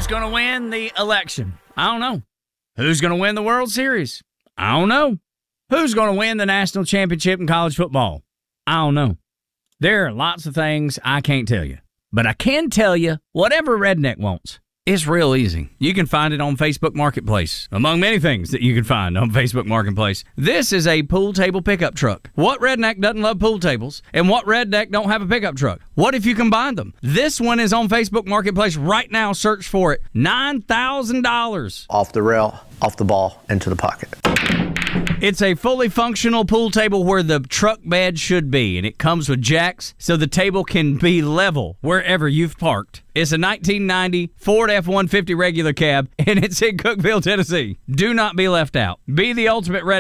going to win the election? I don't know. Who's going to win the World Series? I don't know. Who's going to win the national championship in college football? I don't know. There are lots of things I can't tell you. But I can tell you whatever redneck wants. It's real easy. You can find it on Facebook Marketplace, among many things that you can find on Facebook Marketplace. This is a pool table pickup truck. What redneck doesn't love pool tables? And what redneck don't have a pickup truck? What if you combine them? This one is on Facebook Marketplace right now. Search for it. $9,000. Off the rail, off the ball, into the pocket. It's a fully functional pool table where the truck bed should be, and it comes with jacks so the table can be level wherever you've parked. It's a 1990 Ford F-150 regular cab, and it's in Cookeville, Tennessee. Do not be left out. Be the ultimate red